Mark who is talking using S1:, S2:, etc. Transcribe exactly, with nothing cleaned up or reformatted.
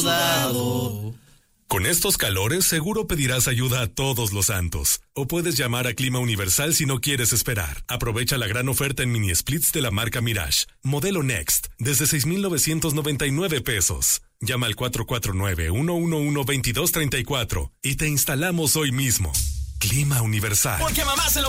S1: Con estos calores, seguro pedirás ayuda a todos los santos. O puedes llamar a Clima Universal si no quieres esperar. Aprovecha la gran oferta en mini splits de la marca Mirage. Modelo Next, desde seis mil novecientos noventa y nueve pesos. Llama al cuatro cuatro nueve, uno uno uno, dos dos tres cuatro y te instalamos hoy mismo. Clima Universal.
S2: Porque mamá se lo